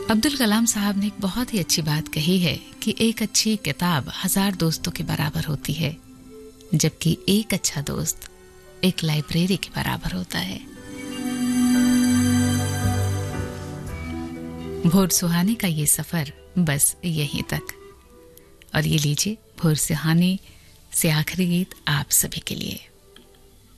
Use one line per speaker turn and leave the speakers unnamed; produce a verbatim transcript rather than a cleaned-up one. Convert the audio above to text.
अब्दुल कलाम साहब ने एक बहुत ही अच्छी बात कही है कि एक अच्छी किताब हजार दोस्तों के बराबर होती है, जबकि एक अच्छा दोस्त एक लाइब्रेरी के बराबर होता है। भोर सुहाने का ये सफर बस यहीं तक। और ये लीजिए भोर सुहाने से आखिरी गीत आप सभी के लिए।